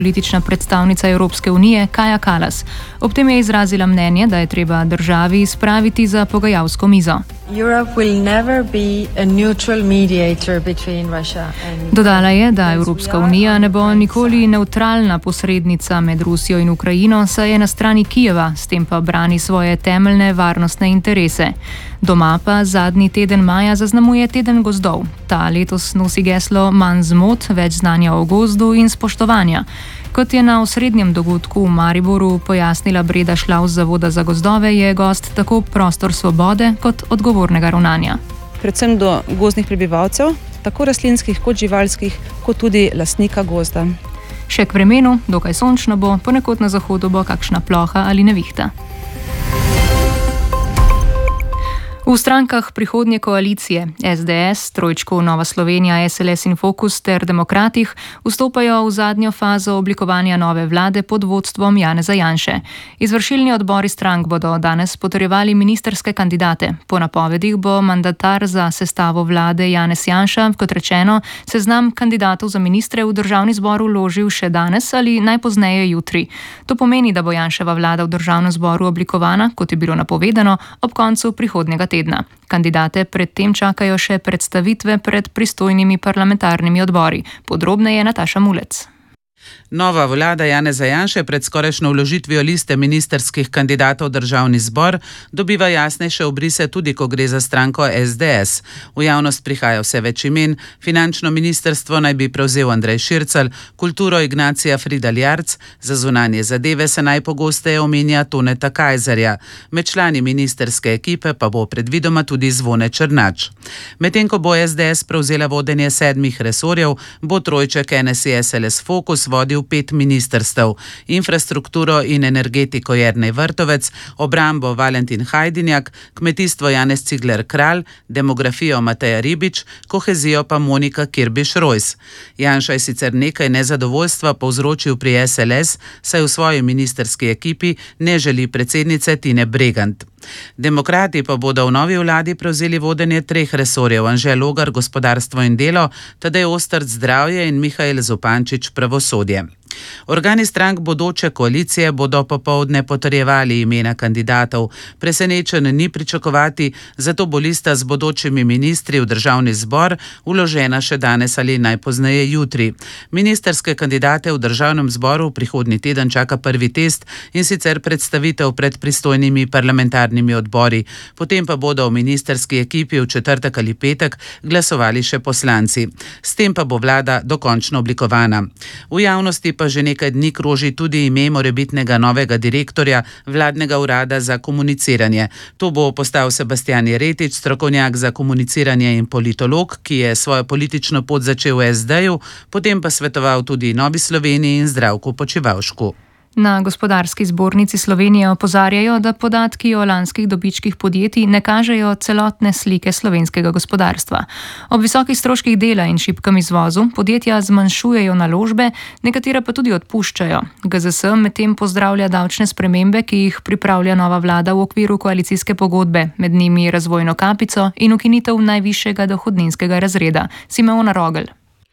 Politična predstavnica Evropske unije Kaja Kallas. Ob tem je izrazila mnenje, da je treba državi spraviti za pogajalsko mizo. Dodala je, da Evropska unija ne bo nikoli nevtralna posrednica med Rusijo in Ukrajino, saj je na strani Kijeva, s tem pa brani svoje temeljne varnostne interese. Doma pa zadnji teden maja zaznamuje teden gozdov. Ta letos nosi geslo Manj zmot, več znanja o gozdu in spoštovanja. Kot je na osrednjem dogodku v Mariboru pojasnila Breda Šlaus z Zavoda za gozdove, je gost tako prostor svobode kot odgovornega ravnanja. Predvsem do gozdnih prebivalcev, tako rastlinskih kot živalskih, kot tudi lastnika gozda. Še k vremenu, dokaj sončno bo, ponekod na zahodu bo kakšna ploha ali nevihta. V strankah prihodnje koalicije SDS, trojčkov Nova Slovenija, SLS in Fokus ter Demokratih vstopajo v zadnjo fazo oblikovanja nove vlade pod vodstvom Janeza Janše. Izvršilni odbori strank bodo danes potrjevali ministrske kandidate. Po napovedih bo mandatar za sestavo vlade Janez Janša, kot rečeno, seznam kandidatov za ministre v državni zbor vložil še danes ali najpozneje jutri. To pomeni, da bo Janševa vlada v državnem zboru oblikovana, kot je bilo napovedano, ob koncu prihodnjega tedna. Kandidate predtem čakajo še predstavitve pred pristojnimi parlamentarnimi odbori. Podrobneje Nataša Mulec. Nova vlada Janeza Janše pred skorajšnjo vložitvijo liste ministerskih kandidatov v državni zbor dobiva jasnejše obrise tudi, ko gre za stranko SDS. V javnost prihaja vse več imen, finančno ministrstvo naj bi prevzel Andrej Šircelj, kulturo Ignacija Fridl Jarc, za zunanje zadeve se najpogosteje omenja Toneta Kajzerja. Med člani ministerske ekipe pa bo predvidoma tudi Zvone Černač. Medtem ko bo SDS prevzela vodenje 7 resorjev, bo trojček NSI SLS Fokus vodil 5 ministrstev: infrastrukturo in energetiko Jernej Vrtovec, obrambo Valentin Hajdinjak, kmetijstvo Janez Cigler Kralj, demografijo Mateja Ribič, kohezijo pa Monika Kirbiš Rojs. Janša je sicer nekaj nezadovoljstva povzročil pri SLS, saj v svoji ministerski ekipi ne želi predsednice Tine Bregant. Demokrati pa bodo v novi vladi prevzeli vodenje 3 resorjev: Anže Logar gospodarstvo in delo, Tadej Ostrc zdravje in Mihael Zupančič pravosodje. Organi strank bodoče koalicije bodo popoldne potrjevali imena kandidatov. Presenečen ni pričakovati, zato bo lista z bodočimi ministri v državni zbor vložena še danes ali najpozneje jutri. Ministerske kandidate v državnem zboru prihodnji teden čaka prvi test, in sicer predstavitev pred pristojnimi parlamentarnimi odbori. Potem pa bodo v ministerski ekipi v četrtek ali petek glasovali še poslanci. S tem pa bo vlada dokončno oblikovana. V javnosti pa že nekaj dni kroži tudi ime morebitnega novega direktorja vladnega urada za komuniciranje. To bo postal Sebastijan Jeretič, strokovnjak za komuniciranje in politolog, ki je svojo politično pot začel v SD-ju, potem pa svetoval tudi Novi Sloveniji in Zdravku Počivalšku. Na Gospodarski zbornici Slovenije opozarjajo, da podatki o lanskih dobičkih podjetij ne kažejo celotne slike slovenskega gospodarstva. Ob visokih stroških dela in šibkem izvozu podjetja zmanjšujejo naložbe, nekatera pa tudi odpuščajo. GZS medtem pozdravlja davčne spremembe, ki jih pripravlja nova vlada v okviru koalicijske pogodbe, med njimi razvojno kapico in ukinitev najvišjega dohodninskega razreda. Simona Rogel.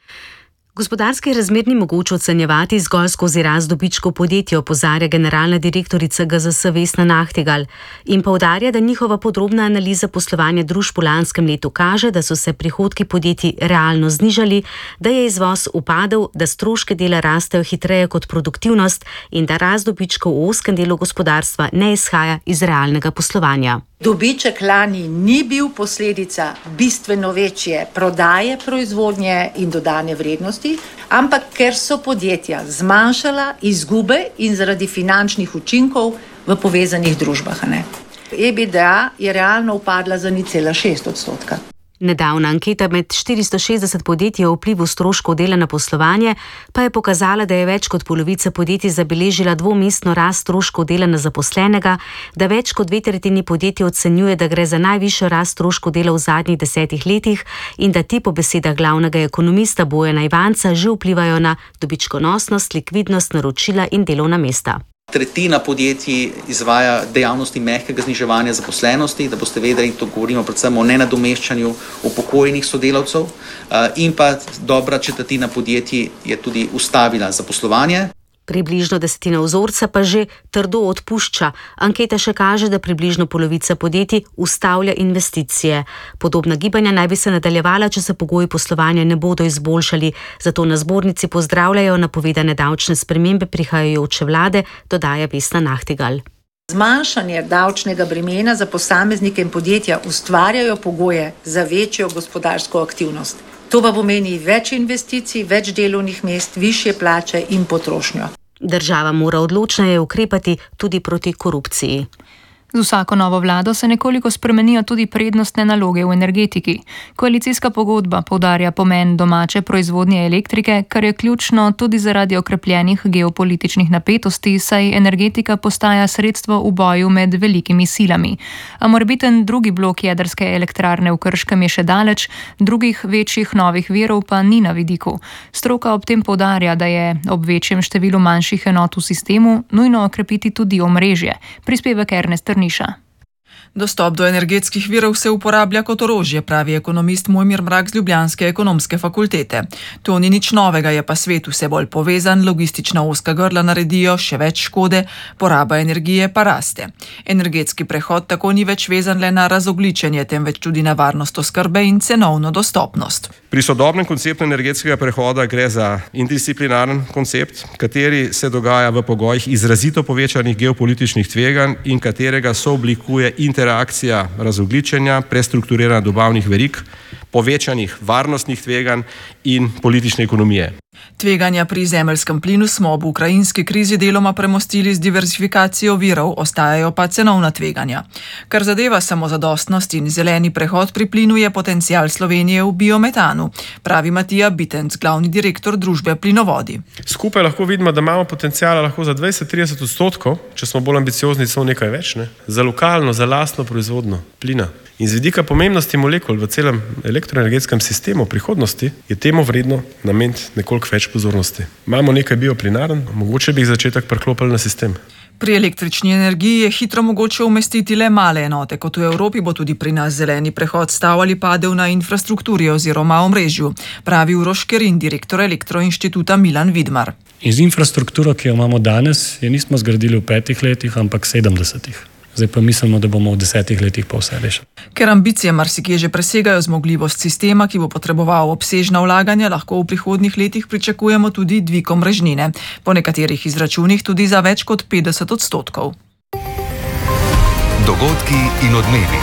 Gospodarske razmer ni mogoče ocenjevati zgolj skozi rast dobičkov podjetja, opozarja generalna direktorica GZS Vesna Nahtigal in poudarja, da njihova podrobna analiza poslovanja družb v lanskem letu kaže, da so se prihodki podjetij realno znižali, da je izvoz upadel, da stroške dela rastejo hitreje kot produktivnost in da rast dobičkov v ozkem delu gospodarstva ne izhaja iz realnega poslovanja. Dobiček lani ni bil posledica bistveno večje prodaje proizvodnje in dodane vrednosti, ampak ker so podjetja zmanjšala izgube in zaradi finančnih učinkov v povezanih družbah. EBITDA je realno upadla za 0,6%. Nedavna anketa med 460 podjetij o vplivu stroškov dela na poslovanje pa je pokazala, da je več kot polovica podjetij zabeležila dvomestno rast stroškov dela na zaposlenega, da več kot 2/3 podjetij ocenjuje, da gre za najvišjo rast stroškov dela v zadnjih 10 letih in da ti po besedah glavnega ekonomista Bojana Ivanca že vplivajo na dobičkonosnost, likvidnost, naročila in delovna mesta. Tretjina podjetij izvaja dejavnosti mehkega zniževanja zaposlenosti, da boste vedeli, to govorimo predvsem o nenadomeščanju upokojenih sodelavcev, in pa dobra četrtina podjetij je tudi ustavila zaposlovanje. Približno 1/10 vzorca pa že trdo odpušča. Anketa še kaže, da približno polovica podjetij ustavlja investicije. Podobna gibanja naj bi se nadaljevala, če se pogoji poslovanja ne bodo izboljšali. Zato na zbornici pozdravljajo napovedane davčne spremembe prihajajoče vlade, dodaja Vesna Nahtigal. Zmanjšanje davčnega bremena za posameznike in podjetja ustvarjajo pogoje za večjo gospodarsko aktivnost. To pa pomeni več investicij, več delovnih mest, višje plače in potrošnjo. Država mora odločneje ukrepati tudi proti korupciji. Z vsako novo vlado se nekoliko spremenijo tudi prednostne naloge v energetiki. Koalicijska pogodba poudarja pomen domače proizvodnje elektrike, kar je ključno tudi zaradi okrepljenih geopolitičnih napetosti, saj energetika postaja sredstvo v boju med velikimi silami. A morebiten drugi blok jedrske elektrarne v Krškem je še daleč, drugih večjih novih virov pa ni na vidiku. Stroka ob tem poudarja, da je ob večjem številu manjših enot v sistemu nujno okrepiti tudi omrežje. Prispevek Ernest Niša. Dostop do energetskih virov se uporablja kot orožje, pravi ekonomist Mojmir Mrak z ljubljanske ekonomske fakultete. To ni nič novega, je pa svet vse bolj povezan, logistična ozka grla naredijo še več škode, poraba energije pa raste. Energetski prehod tako ni več vezan le na razogljičenje, temveč tudi na varnost oskrbe in cenovno dostopnost. Pri sodobnem konceptu energetskega prehoda gre za interdisciplinaren koncept, kateri se dogaja v pogojih izrazito povečanih geopolitičnih tveganj in katerega sooblikuje interakcija razogljičenja, prestrukturiranja dobavnih verig, povečanih varnostnih tveganj in politične ekonomije. Tveganja pri zemeljskem plinu smo ob ukrajinski krizi deloma premostili z diverzifikacijo virov, ostajajo pa cenovna tveganja. Kar zadeva samozadostnost in zeleni prehod pri plinu, je potencial Slovenije v biometanu, pravi Matija Bitenc, glavni direktor družbe Plinovodi. Skupaj lahko vidimo, da imamo potenciala lahko za 20-30%, če smo bolj ambiciozni, so nekaj več, za lokalno, za lastno proizvodno plina. In z vidika pomembnosti molekul v celem elektroenergetskem sistemu prihodnosti je temu vredno nameniti nekoliko več pozornosti. Imamo nekaj bioplinarn, mogoče bi jih začetek priklopili na sistem. Pri električni energiji je hitro mogoče umestiti le male enote, kot v Evropi bo tudi pri nas zeleni prehod stal ali padel na infrastrukturi oziroma omrežju, pravi Uroš Kerin, direktor Elektroinštituta Milan Vidmar. In z infrastrukturo, ki jo imamo danes, je nismo zgradili v 5 letih, ampak 70. Zdaj pa mislimo, da bomo v 10 letih pa vse rešili. Ker ambicije marsikje že presegajo zmogljivost sistema, ki bo potreboval obsežna vlaganja, lahko v prihodnjih letih pričakujemo tudi dvig omrežnine. Po nekaterih izračunih tudi za več kot 50%. Dogodki in odmevi.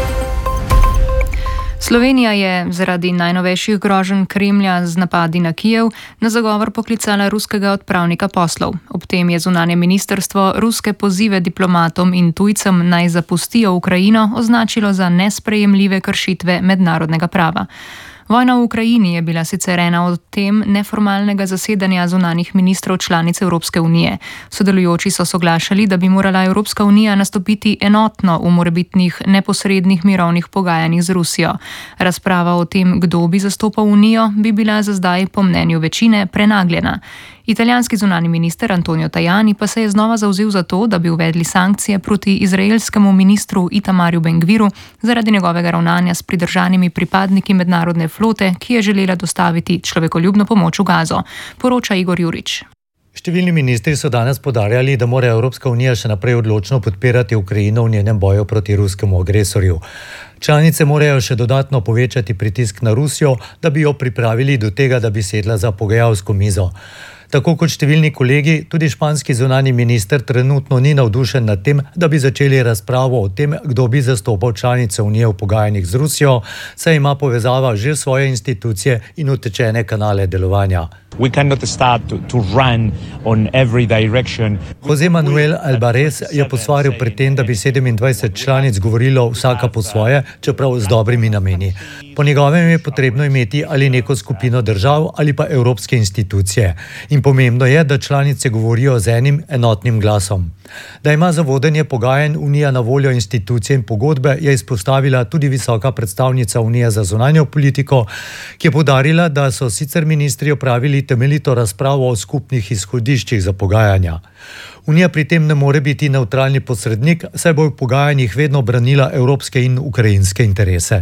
Slovenija je zaradi najnovejših groženj Kremlja z napadi na Kijev na zagovor poklicala ruskega odpravnika poslov. Ob tem je zunanje ministrstvo ruske pozive diplomatom in tujcem naj zapustijo Ukrajino označilo za nesprejemljive kršitve mednarodnega prava. Vojna v Ukrajini je bila sicer ena od tem neformalnega zasedanja zunanjih ministrov članic Evropske unije. Sodelujoči so soglašali, da bi morala Evropska unija nastopiti enotno v morebitnih neposrednih mirovnih pogajanjih z Rusijo. Razprava o tem, kdo bi zastopal unijo, bi bila za zdaj po mnenju večine prenagljena. Italijanski zunani minister Antonio Tajani pa se je znova zavzel za to, da bi uvedli sankcije proti izraelskemu ministru Itamarju Ben-Gviru zaradi njegovega ravnanja s pridržanimi pripadniki mednarodne flote, ki je želela dostaviti človekoljubno pomoč v Gazo, poroča Igor Jurič. Številni ministri so danes poudarjali, da mora Evropska unija še naprej odločno podpirati Ukrajino v njenem boju proti ruskemu agresorju. Članice morajo še dodatno povečati pritisk na Rusijo, da bi jo pripravili do tega, da bi sedla za pogajalsko mizo. Tako kot številni kolegi, tudi španski zunani minister trenutno ni navdušen nad tem, da bi začeli razpravo o tem, kdo bi zastopal članice unije v pogajanjih z Rusijo, saj ima povezava že svoje institucije in utečene kanale delovanja. Jose Manuel Alvarez je posvaril pri tem, da bi 27 članic govorilo vsaka po svoje, čeprav z dobrimi nameni. Po njegovem je potrebno imeti ali neko skupino držav ali pa evropske institucije. In pomembno je, da članice govorijo z enim enotnim glasom. Da ima za vodenje pogajanj Unija na voljo institucije in pogodbe, je izpostavila tudi visoka predstavnica Unije za zunanjo politiko, ki je poudarila, da so sicer ministri opravili temeljito razpravo o skupnih izhodiščih za pogajanja. Unija pri tem ne more biti nevtralni posrednik, saj bo v pogajanjih vedno branila evropske in ukrajinske interese.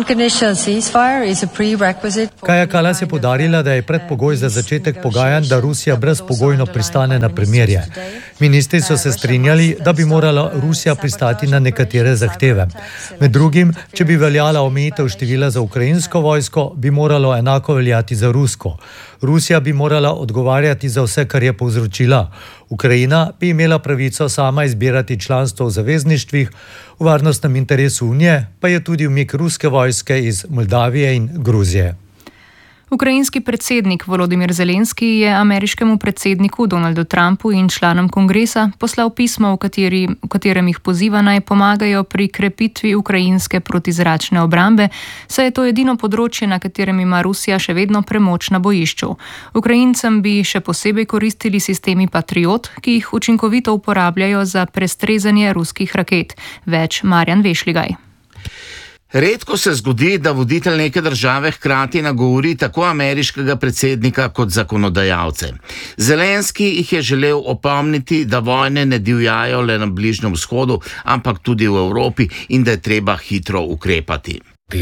Kaja Kallas je poudarila, da je predpogoj za začetek pogajanj, da Rusija brezpogojno pristane na premirje. Ministri so se strinjali, da bi morala Rusija pristati na nekatere zahteve. Med drugim, če bi veljala omejitev števila za ukrajinsko vojsko, bi moralo enako veljati za rusko. Rusija bi morala odgovarjati za vse, kar je povzročila. Ukrajina bi imela pravico sama izbirati članstvo v zavezništvih, v varnostnem interesu Unije pa je tudi umik ruske vojske iz Moldavije in Gruzije. Ukrajinski predsednik Volodymyr Zelenski je ameriškemu predsedniku Donaldu Trumpu in članom kongresa poslal pismo, v katerem jih poziva naj pomagajo pri krepitvi ukrajinske protizračne obrambe, saj je to edino področje, na katerem ima Rusija še vedno premoč na bojišču. Ukrajincem bi še posebej koristili sistemi Patriot, ki jih učinkovito uporabljajo za prestrezanje ruskih raket. Več Marjan Vešligaj. Redko se zgodi, da voditelj neke države hkrati nagovori tako ameriškega predsednika kot zakonodajalce. Zelenski jih je želel opomniti, da vojne ne divjajo le na Bližnjem vzhodu, ampak tudi v Evropi in da je treba hitro ukrepati.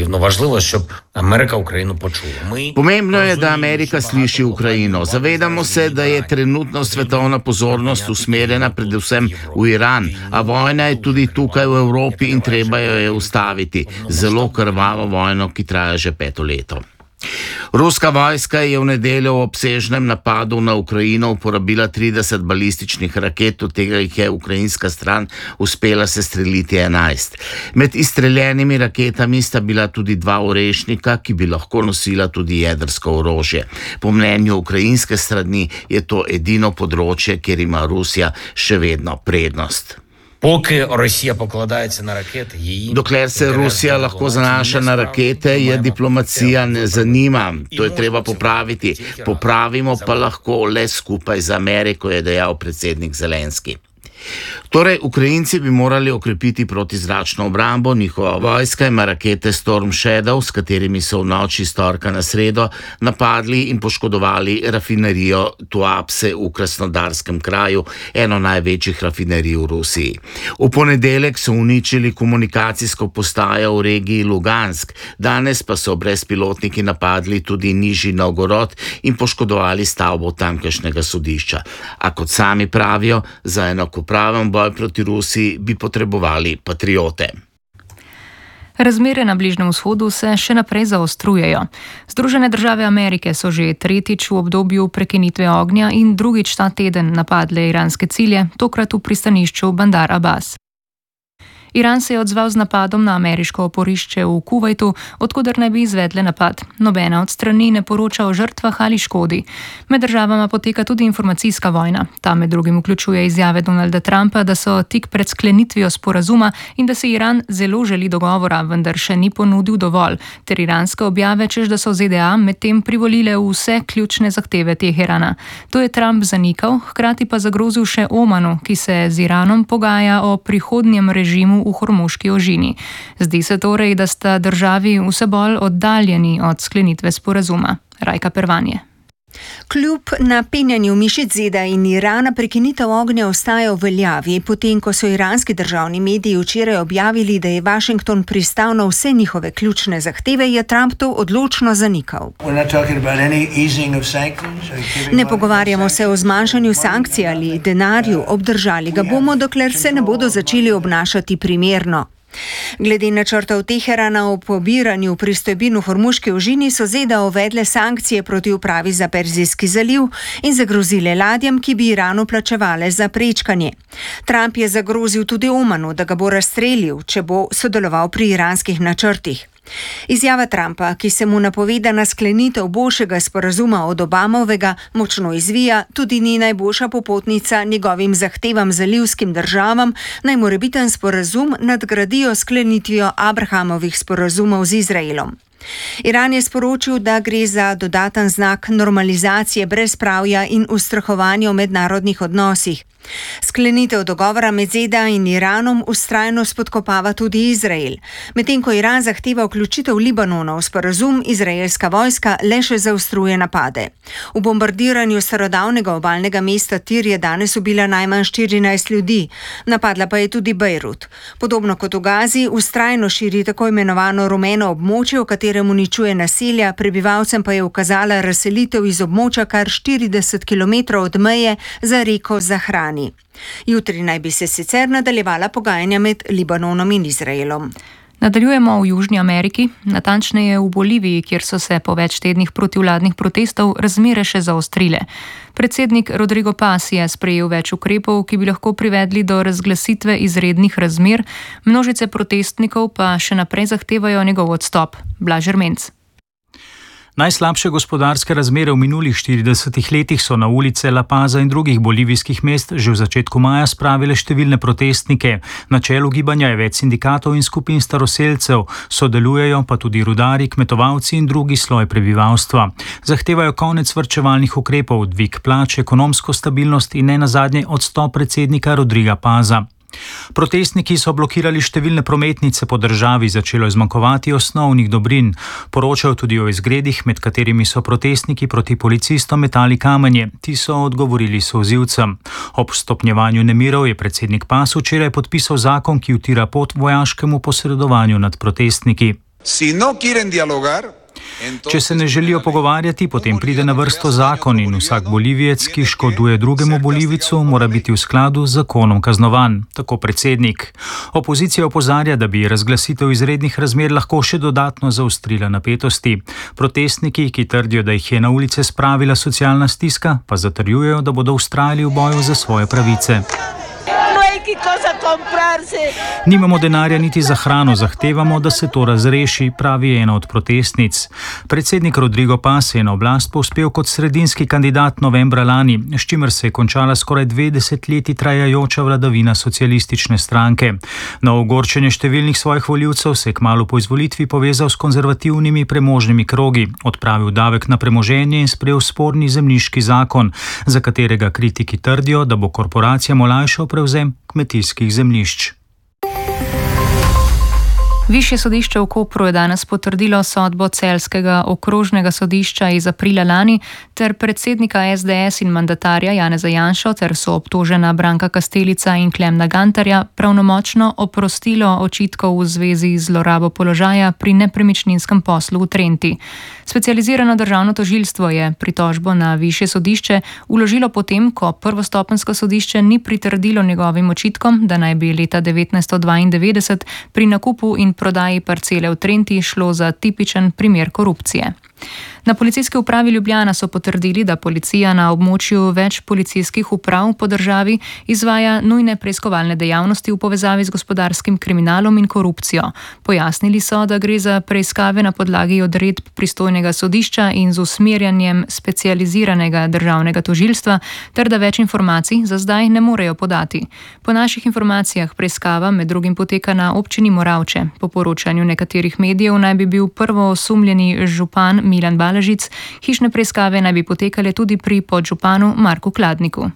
Pomembno je, da Amerika sliši Ukrajino. Zavedamo se, da je trenutno svetovna pozornost usmerjena predvsem v Iran, a vojna je tudi tukaj v Evropi in treba jo je ustaviti. Zelo krvavo vojno, ki traja že 5 leto. Ruska vojska je v nedeljo v obsežnem napadu na Ukrajino uporabila 30 balističnih raket, od tega jih je ukrajinska stran uspela sestreliti 11. Med izstreljenimi raketami sta bila tudi 2 orešnika, ki bi lahko nosila tudi jedrsko orožje. Po mnenju ukrajinske strani je to edino področje, kjer ima Rusija še vedno prednost. Dokler se Rusija lahko zanaša na rakete, je diplomacija ne zanima. To je treba popraviti. Popravimo pa lahko le skupaj z Ameriko, je dejal predsednik Zelenski. Torej, Ukrajinci bi morali okrepiti protizračno obrambo, njihova vojska ima rakete Storm Shadow, s katerimi so v noči s torka na sredo napadli in poškodovali rafinerijo Tuapse v Krasnodarskem kraju, eno največjih rafinerij v Rusiji. V ponedeljek so uničili komunikacijsko postajo v regiji Lugansk, danes pa so brezpilotniki napadli tudi Nižji Novgorod in poškodovali stavbo tamkajšnjega sodišča. A kot sami pravijo, za enakopraven boj proti Rusiji bi potrebovali patriote. Razmere na Bližnjem vzhodu se še naprej zaostrujejo. Združene države Amerike so že tretjič v obdobju prekinitve ognja in drugič ta teden napadle iranske cilje, tokrat v pristanišču Bandar Abbas. Iran se je odzval z napadom na ameriško oporišče v Kuvajtu, odkuder naj bi izvedle napad. Nobena od strani ne poroča o žrtvah ali škodi. Med državama poteka tudi informacijska vojna. Ta med drugim vključuje izjave Donalda Trumpa, da so tik pred sklenitvijo sporazuma in da se Iran zelo želi dogovora, vendar še ni ponudil dovolj, ter iranske objave, češ da so ZDA medtem privolile v vse ključne zahteve Teherana. To je Trump zanikal, hkrati pa zagrozil še Omanu, ki se z Iranom pogaja o prihodnjem režimu v Hormuški ožini. Zdi se torej, da sta državi vse bolj oddaljeni od sklenitve sporazuma. Rajka Pervanje. Kljub napenjanju mišic ZDA in Irana prekinitev ognja ostaja v veljavi, potem ko so iranski državni mediji včeraj objavili, da je Washington pristal na vse njihove ključne zahteve, je Trump to odločno zanikal. Ne pogovarjamo se o zmanjšanju sankcij ali denarju, obdržali ga bomo, dokler se ne bodo začeli obnašati primerno. Glede načrtov Teherana o pobiranju pristojbin v Hormuški ožini so ZDA uvedle sankcije proti upravi za Perzijski zaliv in zagrozile ladjam, ki bi Iranu plačevale za prečkanje. Trump je zagrozil tudi Omanu, da ga bo razstrelil, če bo sodeloval pri iranskih načrtih. Izjava Trumpa, ki se mu napovedana sklenitev boljšega sporazuma od Obamovega, močno izvija, tudi ni najboljša popotnica njegovim zahtevam zalivskim državam, naj morebiten sporazum nadgradijo sklenitvijo Abrahamovih sporazumov z Izraelom. Iran je sporočil, da gre za dodaten znak normalizacije brezpravja in ustrahovanja v mednarodnih odnosih. Sklenitev dogovora med ZDA in Iranom vztrajno spodkopava tudi Izrael. Medtem ko Iran zahteva vključitev Libanona v sporazum, izraelska vojska le še zaostruje napade. V bombardiranju starodavnega obalnega mesta Tir je danes ubila najmanj 14 ljudi, napadla pa je tudi Bejrut. Podobno kot v Gazi, vztrajno širi tako imenovano rumeno območje, v katerem uničuje naselja, prebivalcem pa je ukazala razselitev iz območja kar 40 km od meje za reko Zahrani. Jutri naj bi se sicer nadaljevala pogajanja med Libanonom in Izraelom. Nadaljujemo v Južni Ameriki, natančneje v Boliviji, kjer so se po več tednih protivladnih protestov razmere še zaostrile. Predsednik Rodrigo Paz je sprejel več ukrepov, ki bi lahko privedli do razglasitve izrednih razmer, množice protestnikov pa še naprej zahtevajo njegov odstop. Blaž Ermenc. Najslabše gospodarske razmere v minulih 40 letih so na ulice La Paza in drugih bolivijskih mest že v začetku maja spravile številne protestnike. Na čelu gibanja je več sindikatov in skupin staroselcev, sodelujejo pa tudi rudari, kmetovalci in drugi sloj prebivalstva. Zahtevajo konec varčevalnih ukrepov, dvig plač, ekonomsko stabilnost in nenazadnje odstop predsednika Rodriga Paza. Protestniki so blokirali številne prometnice po državi, začelo je zmanjkovati osnovnih dobrin. Poročajo tudi o izgredih, med katerimi so protestniki proti policistom metali kamenje. Ti so odgovorili solzivcem. Ob stopnjevanju nemirov je predsednik Paz včeraj podpisal zakon, ki utira pot vojaškemu posredovanju nad protestniki. Če se ne želijo pogovarjati, potem pride na vrsto zakon in vsak bolivijec, ki škoduje drugemu Bolivijcu, mora biti v skladu z zakonom kaznovan, tako predsednik. Opozicija opozarja, da bi razglasitev izrednih razmer lahko še dodatno zaostrila napetosti. Protestniki, ki trdijo, da jih je na ulice spravila socialna stiska, pa zatrjujejo, da bodo vztrajali v boju za svoje pravice. Nimamo denarja niti za hrano, zahtevamo, da se to razreši, pravi ena od protestnic. Predsednik Rodrigo Paz je na oblast povzpel kot sredinski kandidat novembra lani, s čimer se je končala skoraj 20 leti trajajoča vladavina socialistične stranke. Na ogorčenje številnih svojih volivcev se je kmalu po izvolitvi povezal s konzervativnimi premožnimi krogi, odpravil davek na premoženje in sprejel sporni zemljiški zakon, za katerega kritiki trdijo, da bo korporacijam olajšal prevzem kmetijskih zemljišč. Višje sodišče v Kopru je danes potrdilo sodbo celjskega okrožnega sodišča iz aprila lani ter predsednika SDS in mandatarja Janeza Janšo ter soobtožena Branka Kastelica in Klemna Gantarja pravnomočno oprostilo očitkov v zvezi z zlorabo položaja pri nepremičninskem poslu v Trenti. Specializirano državno tožilstvo je pritožbo na višje sodišče vložilo potem, ko prvostopenjsko sodišče ni pritrdilo njegovim očitkom, da naj bi leta 1992 pri nakupu in prodaji parcele v Trenti šlo za tipičen primer korupcije. Na Policijski upravi Ljubljana so potrdili, da policija na območju več policijskih uprav po državi izvaja nujne preiskovalne dejavnosti v povezavi z gospodarskim kriminalom in korupcijo. Pojasnili so, da gre za preiskave na podlagi odredb pristojnega sodišča in z usmerjanjem specializiranega državnega tožilstva, ter da več informacij za zdaj ne morejo podati. Po naših informacijah preiskava med drugim poteka na občini Moravče. Po poročanju nekaterih medijev naj bi bil prvo osumljeni župan Milan Balažic, hišne preiskave naj bi potekale tudi pri podžupanu Marku Kladniku.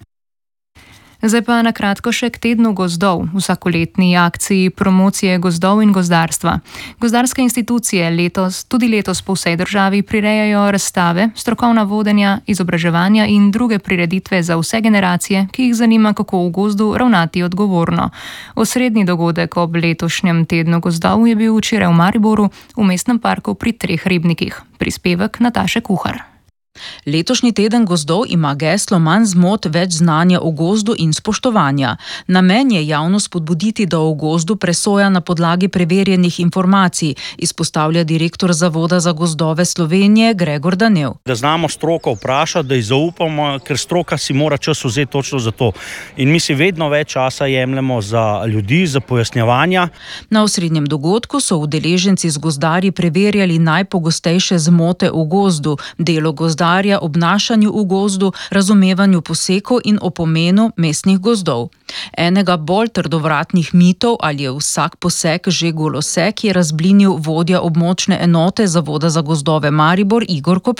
Zdaj pa na kratko še k tednu gozdov, vsakoletni akciji promocije gozdov in gozdarstva. Gozdarske institucije tudi letos po vsej državi prirejajo razstave, strokovna vodenja, izobraževanja in druge prireditve za vse generacije, ki jih zanima, kako v gozdu ravnati odgovorno. Osrednji dogodek ob letošnjem tednu gozdov je bil včeraj v Mariboru, v mestnem parku pri 3 ribnikih. Prispevek Nataše Kuhar. Letošnji teden gozdov ima geslo manj zmot, več znanja o gozdu in spoštovanja. Namen je javnost spodbuditi, da o gozdu presoja na podlagi preverjenih informacij, izpostavlja direktor Zavoda za gozdove Slovenije Gregor Danev. Da znamo stroko vprašati, da ji zaupamo, ker stroka si mora čas vzeti točno za to. In mi si vedno več časa jemljemo za ljudi, za pojasnjevanja. Na osrednjem dogodku so udeleženci z gozdarji preverjali najpogostejše zmote v gozdu, delo gozdarja, obnašanju v gozdu, razumevanju posekov in o pomenu mestnih gozdov. Enega bolj trdovratnih mitov, ali je vsak posek že golosek, je razblinil vodja območne enote Zavoda za gozdove Maribor Igor Kopše.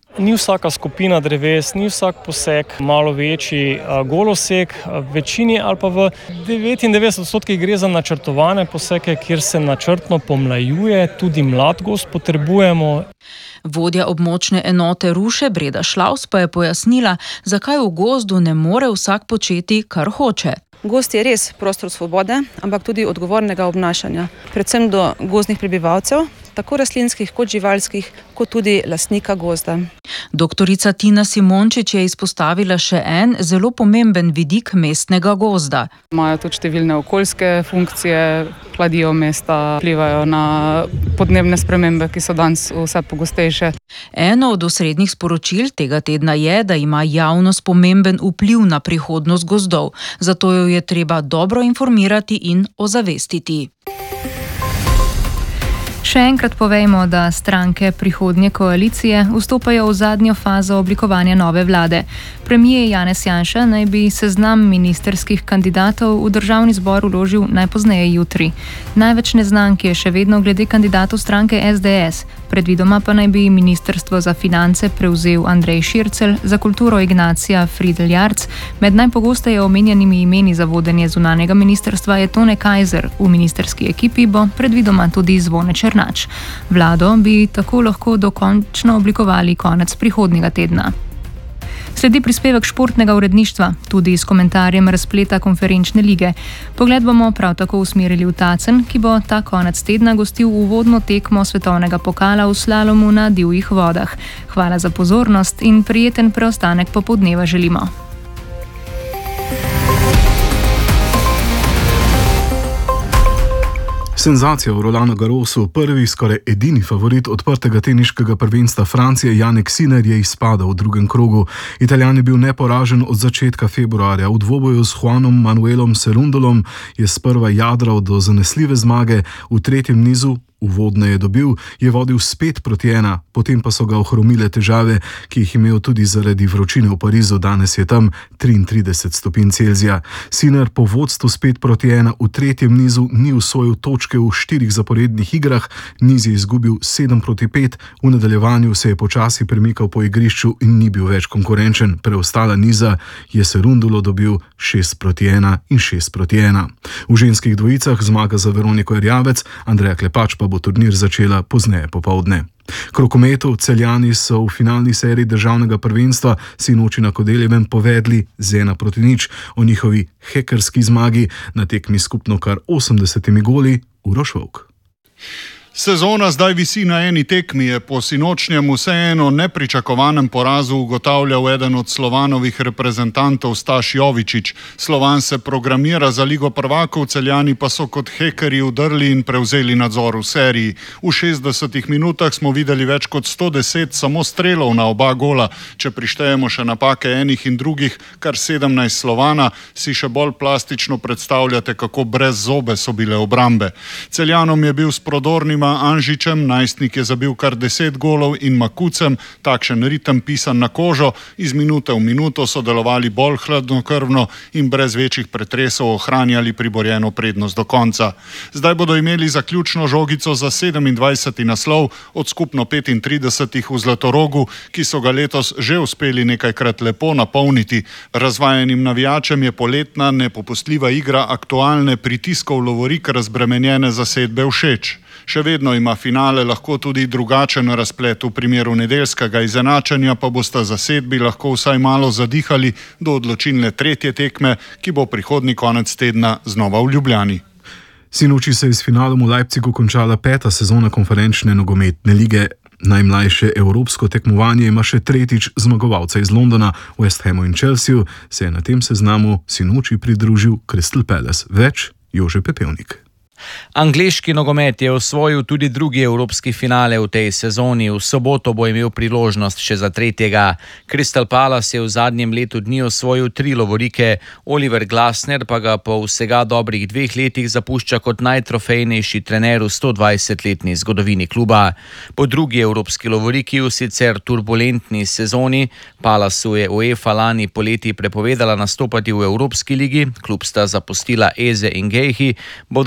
Ni vsaka skupina dreves, ni vsak poseg malo večji golosek, v večini ali pa v 99% gre za načrtovane poseke, kjer se načrtno pomlajuje, tudi mlad gozd potrebujemo. Vodja območne enote Ruše Breda Šlaus pa je pojasnila, zakaj v gozdu ne more vsak početi, kar hoče. Gozd je res prostor svobode, ampak tudi odgovornega obnašanja, predvsem do gozdnih prebivalcev, tako rastlinskih kot živalskih, kot tudi lastnika gozda. Doktorica Tina Simončič je izpostavila še en zelo pomemben vidik mestnega gozda. Imajo tudi številne okoljske funkcije, hladijo mesta, vplivajo na podnebne spremembe, ki so danes vse pogostejše. Eno od osrednjih sporočil tega tedna je, da ima javnost pomemben vpliv na prihodnost gozdov, zato jo je treba dobro informirati in ozavestiti. Še enkrat povejmo, da stranke prihodnje koalicije vstopajo v zadnjo fazo oblikovanja nove vlade. Premier Janez Janša naj bi seznam ministerskih kandidatov v državni zbor vložil najpozneje jutri. Največ neznank je še vedno glede kandidatov stranke SDS. Predvidoma pa naj bi ministrstvo za finance prevzel Andrej Šircelj, za kulturo Ignacija Friedl Jarc. Med najpogosteje omenjenimi imeni za vodenje zunanjega ministrstva je Tone Kajzer. V ministerski ekipi bo predvidoma tudi Zvone Černač. Vlado bi tako lahko dokončno oblikovali konec prihodnjega tedna. Sledi prispevek športnega uredništva, tudi s komentarjem razpleta konferenčne lige. Pogled bomo prav tako usmerili v Tacen, ki bo ta konec tedna gostil uvodno tekmo svetovnega pokala v slalomu na divjih vodah. Hvala za pozornost in prijeten preostanek popoldneva želimo. Senzacija v Rolanu Garrosu, prvi, skoraj edini favorit odprtega teniškega prvenstva Francije, Jannik Sinner je izpadel v drugem krogu. Italijan je bil neporažen od začetka februarja. V dvoboju s Juanom Manuelom Cerundolom je sprva jadral do zanesljive zmage, v tretjem nizu uvodno je dobil, je vodil s 5-1, potem pa so ga ohromile težave, ki jih imel tudi zaradi vročine v Parizu, danes je tam 33 stopinj Celzija. Sinner po vodstvu s 5-1 v tretjem nizu ni usvojil točke v 4 zaporednih igrah, niz je izgubil 7-5, v nadaljevanju se je počasi premikal po igrišču in ni bil več konkurenčen, preostala niza je Cerundolo dobil 6-1 in 6-1. V ženskih dvojicah zmaga za Veroniko Erjavec, Andreja Klepač pa bo turnir začela pozneje popoldne. K rokometu Celjani so v finalni seriji državnega prvenstva sinoči na Kodeljevem povedli z 1-0 o njihovi hekerski zmagi na tekmi skupno kar 80 goli Uroš Vovk. Sezona zdaj visi na eni tekmi, je po sinočnjem vseeno nepričakovanem porazu ugotavljal eden od Slovanovih reprezentantov Staš Jovičić. Slovan se programira za Ligo prvakov, Celjani pa so kot hekerji udrli in prevzeli nadzor v seriji. V 60 minutah smo videli več kot 110 samo strelov na oba gola. Če prištejemo še napake enih in drugih, kar 17 Slovana, si še bolj plastično predstavljate, kako brez zobe so bile obrambe. Celjanom je bil s prodornim Anžičem, najstnik je zabil kar 10 golov in Makucem, takšen ritem pisan na kožo, iz minute v minuto so delovali bolj hladnokrvno in brez večjih pretresov ohranjali priborjeno prednost do konca. Zdaj bodo imeli zaključno žogico za 27. naslov od skupno 35 v Zlatorogu, ki so ga letos že uspeli nekajkrat lepo napolniti. Razvajenim navijačem je poletna nepopustljiva igra aktualne pritiskov lovorik razbremenjene zasedbe všeč. Še vedno ima finale lahko tudi drugačen razplet, v primeru nedeljskega izenačenja pa bosta zasedbi lahko vsaj malo zadihali do odločilne tretje tekme, ki bo prihodnji konec tedna znova v Ljubljani. Sinoči se je s finalom v Leipzigu končala 5. sezona konferenčne nogometne lige. Najmlajše evropsko tekmovanje ima še tretjič zmagovalca iz Londona, West Hamu in Chelsea, se je na tem seznamu sinoči pridružil Crystal Palace. Več Jože Pepevnik. Angleški nogomet je osvojil tudi drugi evropski finale v tej sezoni. V soboto bo imel priložnost še za tretjega. Crystal Palace je v zadnjem letu dni osvojil 3 lovorike, Oliver Glasner pa ga po vsega dobrih 2 letih zapušča kot najtrofejnejši trener v 120-letni zgodovini kluba. Po drugi evropski lovoriki v sicer turbulentni sezoni Palaceu je UEFA lani poleti prepovedala nastopati v Evropski ligi, klub sta zapustila Eze in Gejhi, bodo Avstrijci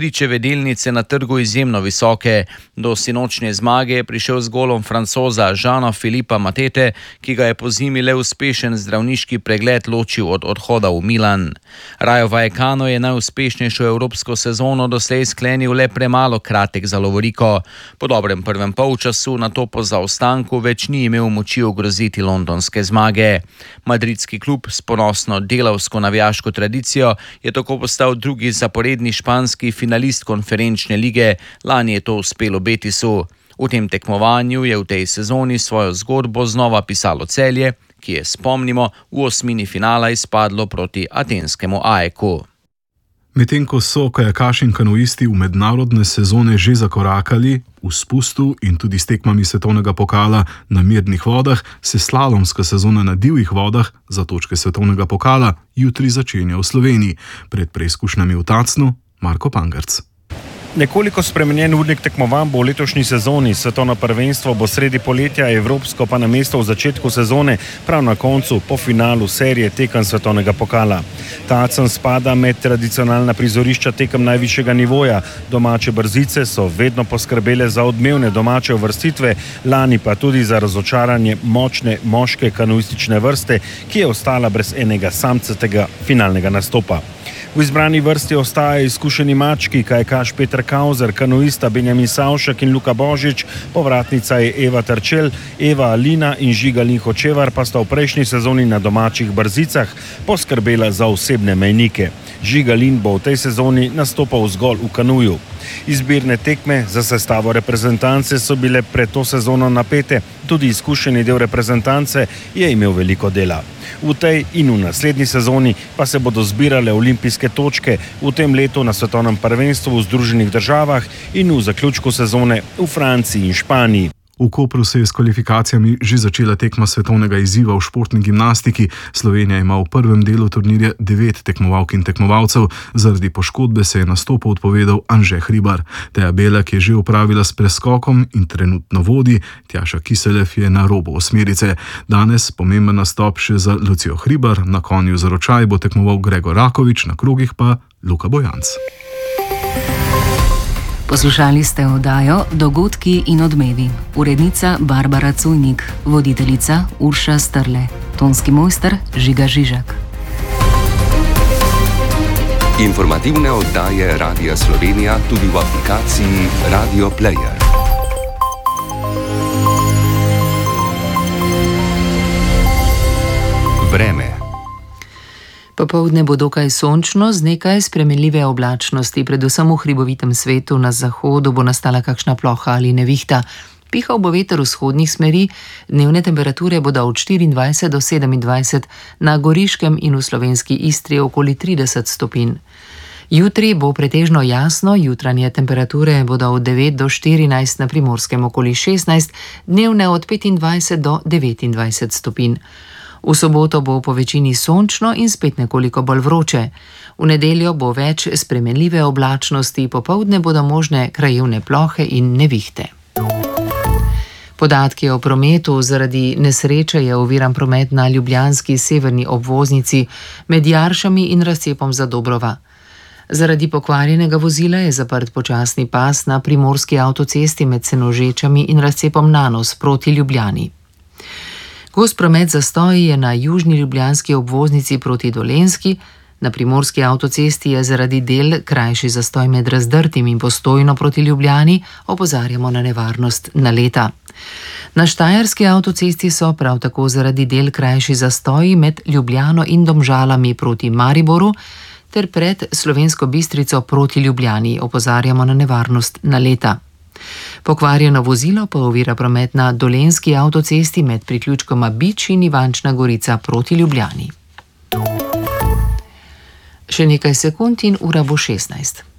Avstrijčeve delnice na trgu izjemno visoke. Do sinočnje zmage je prišel z golom Francoza Jeana-Philippa Matete, ki ga je pozimi le uspešen zdravniški pregled ločil od odhoda v Milan. Rayo Vallecano je najuspešnejšo evropsko sezono doslej sklenil le premalo kratek za lovoriko. Po dobrem prvem polčasu nato po zaostanku več ni imel moči ogroziti londonske zmage. Madridski klub s ponosno delavsko navijaško tradicijo je tako postal drugi zaporedni španski finalist konferenčne lige, lani je to uspelo Betisu. V tem tekmovanju je v tej sezoni svojo zgodbo znova pisalo Celje, ki je, spomnimo, v osmini finala izpadlo proti atenskemu AEK-u. Medtem ko so kajakaši in kanuisti v mednarodne sezone že zakorakali v spustu in tudi s tekmami svetovnega pokala na mirnih vodah, se slalomska sezona na divjih vodah za točke svetovnega pokala jutri začenja v Sloveniji. Pred preizkušnjami v Tacnu Marko Pangerc. Nekoliko spremenjen urnik tekmovanj bo v letošnji sezoni. Svetovno prvenstvo bo sredi poletja, evropsko pa na mesto v začetku sezone, prav na koncu po finalu serije tekem svetovnega pokala. Tacen spada med tradicionalna prizorišča tekem najvišjega nivoja. Domače brzice so vedno poskrbele za odmevne domače uvrstitve, lani pa tudi za razočaranje močne moške kanuistične vrste, ki je ostala brez enega samcatega finalnega nastopa. V izbrani vrsti ostajajo izkušeni mački, kajakaš Peter Kauzer, kanuista Benjamin Savšek in Luka Božič, povratnica je Eva Terčel, Eva Alina in Žiga Linhočevar pa sta v prejšnji sezoni na domačih brzicah poskrbela za osebne mejnike. Žiga Lin bo v tej sezoni nastopal zgolj v kanuju. Izbirne tekme za sestavo reprezentance so bile pred to sezono napete, tudi izkušeni del reprezentance je imel veliko dela. V tej in v naslednji sezoni pa se bodo zbirale olimpijske točke, v tem letu na svetovnem prvenstvu v Združenih državah in v zaključku sezone v Franciji in Španiji. V Kopru se je s kvalifikacijami že začela tekma svetovnega izziva v športni gimnastiki. Slovenija ima v prvem delu turnirja 9 tekmovalk in tekmovalcev. Zaradi poškodbe se je nastopu odpovedal Anže Hribar. Teja Belak je že opravila s preskokom in trenutno vodi. Tjaša Kiselev je na robu osmerice. Danes pomemben nastop še za Lucijo Hribar. Na konju za ročaj bo tekmoval Gregor Rakovič, na krogih pa Luka Bojanc. Poslušali ste oddajo Dogodki in odmevi. Urednica Barbara Cujnik, voditeljica Urša Strle, tonski mojster Žiga Žižak. Informativne oddaje Radia Slovenija tudi v aplikaciji Radio Player. Vreme. Popoldne bo dokaj sončno z nekaj spremenljive oblačnosti, predvsem v hribovitem svetu. Na zahodu bo nastala kakšna ploha ali nevihta. Pihal bo veter vzhodnih smeri, dnevne temperature bodo od 24 do 27, na Goriškem in v slovenski Istri okoli 30 stopinj. Jutri bo pretežno jasno, jutranje temperature bodo od 9 do 14, na Primorskem okoli 16, dnevne od 25 do 29 stopinj. V soboto bo po večini sončno in spet nekoliko bolj vroče. V nedeljo bo več spremenljive oblačnosti, popoldne bodo možne krajevne plohe in nevihte. Podatki o prometu: zaradi nesreče je oviran promet na ljubljanski severni obvoznici med Jaršami in razcepom Zadobrova. Zaradi pokvarjenega vozila je zaprt počasni pas na primorski avtocesti med Senožečami in razcepom Nanos proti Ljubljani. Gost promet zastoji je na južni ljubljanski obvoznici proti Dolenjski, na primorski avtocesti je zaradi del krajši zastoj med Razdrtim in Postojno proti Ljubljani, opozarjamo na nevarnost naleta. Na štajerski avtocesti so prav tako zaradi del krajši zastoji med Ljubljano in Domžalami proti Mariboru ter pred Slovensko Bistrico proti Ljubljani, opozarjamo na nevarnost naleta. Pokvarjeno vozilo pa ovira promet na Dolenjski avtocesti med priključkoma Bič in Ivančna Gorica proti Ljubljani. Še nekaj sekund in ura bo 16.